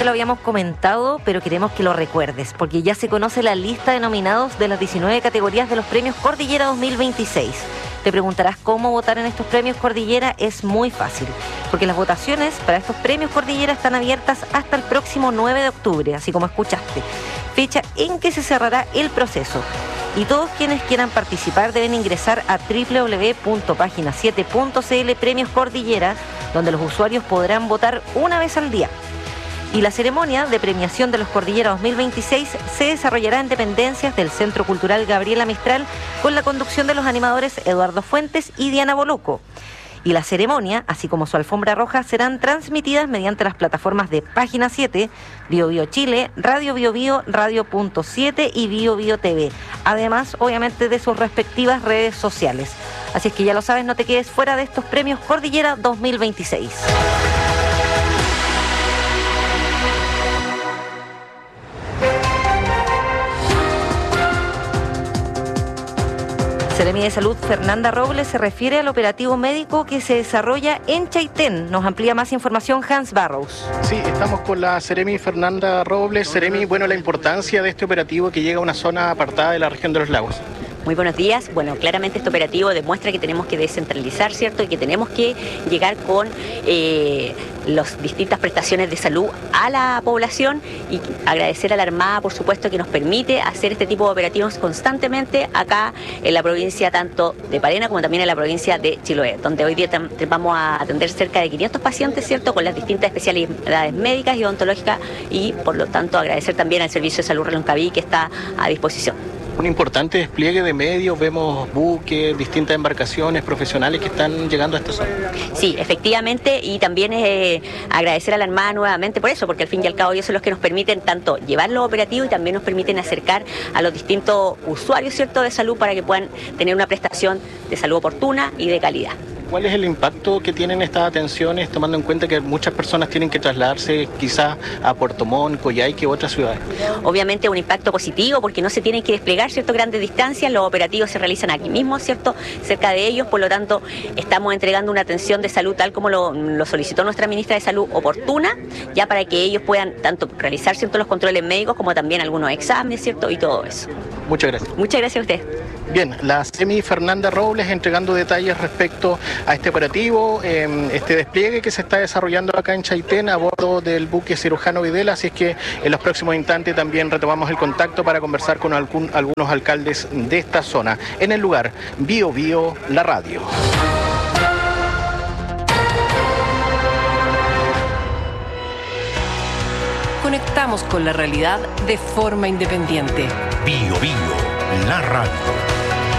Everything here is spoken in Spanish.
te lo habíamos comentado, pero queremos que lo recuerdes, porque ya se conoce la lista de nominados de las 19 categorías de los premios Cordillera 2026. Te preguntarás cómo votar en estos premios Cordillera. Es muy fácil, porque las votaciones para estos premios Cordillera están abiertas hasta el próximo 9 de octubre, así como escuchaste, fecha en que se cerrará el proceso. Y todos quienes quieran participar deben ingresar a www.pagina7.cl Premios Cordillera, donde los usuarios podrán votar una vez al día. Y la ceremonia de premiación de los Cordillera 2026 se desarrollará en dependencias del Centro Cultural Gabriela Mistral, con la conducción de los animadores Eduardo Fuentes y Diana Boluco. Y la ceremonia, así como su alfombra roja, serán transmitidas mediante las plataformas de Página 7, Bio Bio Chile, Radio Bio Bio, Radio.7 y Bio Bio TV. Además, obviamente, de sus respectivas redes sociales. Así es que ya lo sabes, no te quedes fuera de estos premios Cordillera 2026. Seremi de Salud Fernanda Robles se refiere al operativo médico que se desarrolla en Chaitén. Nos amplía más información Hans Barrows. Sí, estamos con la Seremi Fernanda Robles. Seremi, bueno, la importancia de este operativo que llega a una zona apartada de la región de los lagos. Muy buenos días. Bueno, claramente este operativo demuestra que tenemos que descentralizar, ¿cierto? Y que tenemos que llegar con las distintas prestaciones de salud a la población, y agradecer a la Armada, por supuesto, que nos permite hacer este tipo de operativos constantemente acá en la provincia tanto de Palena como también en la provincia de Chiloé, donde hoy día vamos a atender cerca de 500 pacientes, ¿cierto? Con las distintas especialidades médicas y odontológicas, y por lo tanto agradecer también al Servicio de Salud Reloncaví, que está a disposición. Un importante despliegue de medios, vemos buques, distintas embarcaciones profesionales que están llegando a esta zona. Sí, efectivamente, y también agradecer a la Armada nuevamente por eso, porque al fin y al cabo ellos son los que nos permiten tanto llevar los operativos y también nos permiten acercar a los distintos usuarios, ¿cierto?, de salud, para que puedan tener una prestación de salud oportuna y de calidad. ¿Cuál es el impacto que tienen estas atenciones, tomando en cuenta que muchas personas tienen que trasladarse quizás a Puerto Montt, Coyhaique u otras ciudades? Obviamente un impacto positivo, porque no se tienen que desplegar, ¿cierto?, grandes distancias. Los operativos se realizan aquí mismo, ¿cierto?, cerca de ellos. Por lo tanto, estamos entregando una atención de salud tal como lo solicitó nuestra ministra de Salud, oportuna, ya para que ellos puedan tanto realizar, ¿cierto?, los controles médicos como también algunos exámenes, ¿cierto?, y todo eso. Muchas gracias. Muchas gracias a usted. Bien, la Seremi Fernanda Robles entregando detalles respecto a este operativo, este despliegue que se está desarrollando acá en Chaitén a bordo del buque Cirujano Videla. Así es que en los próximos instantes también retomamos el contacto para conversar con algunos alcaldes de esta zona. En el lugar, Bio Bio, la radio. Conectamos con la realidad de forma independiente. Bio Bio, la radio.